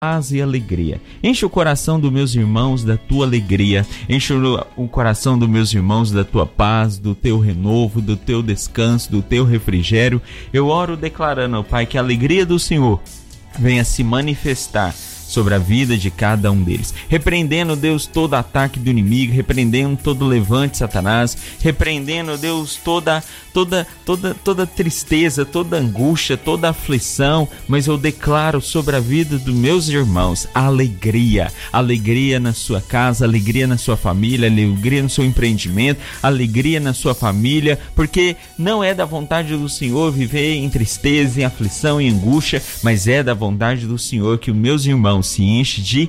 paz e alegria. Enche o coração dos meus irmãos da tua alegria, enche o coração dos meus irmãos da tua paz, do teu renovo, do teu descanso, do teu refrigério. Eu oro declarando, Pai, que a alegria do Senhor venha se manifestar sobre a vida de cada um deles, repreendendo, Deus, todo ataque do inimigo, repreendendo todo levante de Satanás, repreendendo, Deus, toda tristeza, toda angústia, toda aflição, mas eu declaro sobre a vida dos meus irmãos alegria na sua casa, alegria na sua família, alegria no seu empreendimento, alegria na sua família, porque não é da vontade do Senhor viver em tristeza, em aflição, em angústia, mas é da vontade do Senhor que os meus irmãos se enche de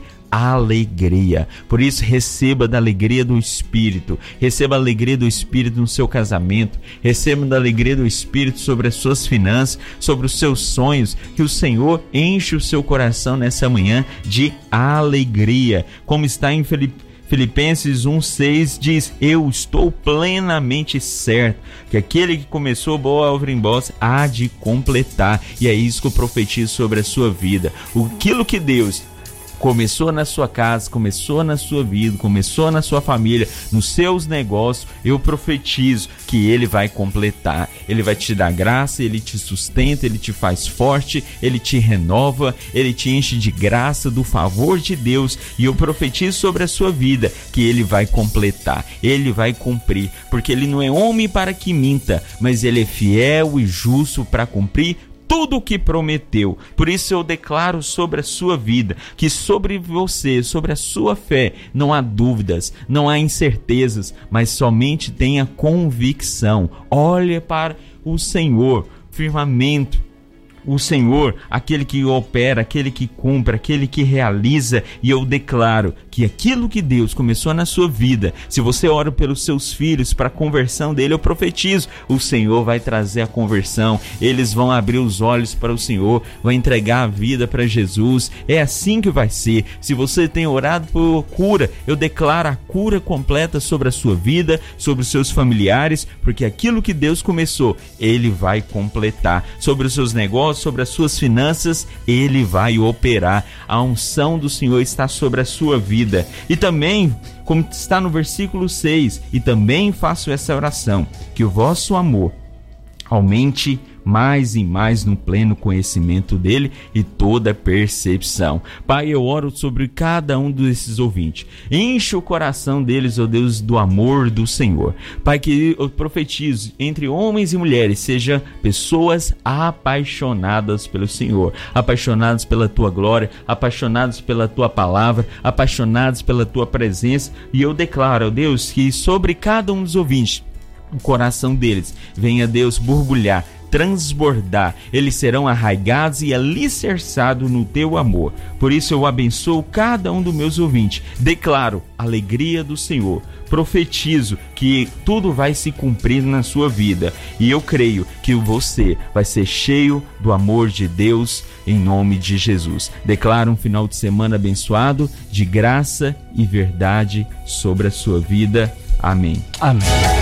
alegria. Por isso, receba da alegria do Espírito, receba a alegria do Espírito no seu casamento, receba da alegria do Espírito sobre as suas finanças, sobre os seus sonhos, que o Senhor enche o seu coração nessa manhã de alegria, como está em Filipenses 1,6 diz: eu estou plenamente certo que aquele que começou boa obra em vós há de completar. E é isso que eu profetizo sobre a sua vida. Aquilo que Deus começou na sua casa, começou na sua vida, começou na sua família, nos seus negócios, eu profetizo que Ele vai completar. Ele vai te dar graça, Ele te sustenta, Ele te faz forte, Ele te renova, Ele te enche de graça, do favor de Deus. E eu profetizo sobre a sua vida que Ele vai completar, Ele vai cumprir, porque Ele não é homem para que minta, mas Ele é fiel e justo para cumprir tudo o que prometeu. Por isso eu declaro sobre a sua vida, que sobre você, sobre a sua fé, não há dúvidas, não há incertezas, mas somente tenha convicção. Olhe para o Senhor, firmamento. O Senhor, aquele que opera, aquele que cumpre, aquele que realiza, e eu declaro que aquilo que Deus começou na sua vida, se você ora pelos seus filhos, para a conversão dele, eu profetizo, o Senhor vai trazer a conversão, eles vão abrir os olhos para o Senhor, vão entregar a vida para Jesus. É assim que vai ser. Se você tem orado por cura, eu declaro a cura completa sobre a sua vida, sobre os seus familiares, porque aquilo que Deus começou, Ele vai completar. Sobre os seus negócios, sobre as suas finanças, Ele vai operar. A unção do Senhor está sobre a sua vida. E também, como está no versículo 6, e também faço essa oração, que o vosso amor aumente mais e mais no pleno conhecimento dele e toda percepção. Pai, eu oro sobre cada um desses ouvintes. Enche o coração deles, ó Deus, do amor do Senhor. Pai, que eu profetizo entre homens e mulheres, sejam pessoas apaixonadas pelo Senhor, apaixonadas pela tua glória, apaixonadas pela tua palavra, apaixonadas pela tua presença. E eu declaro, ó Deus, que sobre cada um dos ouvintes, o coração deles venha, Deus, borbulhar, transbordar, eles serão arraigados e alicerçados no teu amor. Por isso eu abençoo cada um dos meus ouvintes, declaro a alegria do Senhor, profetizo que tudo vai se cumprir na sua vida, e eu creio que você vai ser cheio do amor de Deus, em nome de Jesus. Declaro um final de semana abençoado, de graça e verdade sobre a sua vida. Amém. Amém.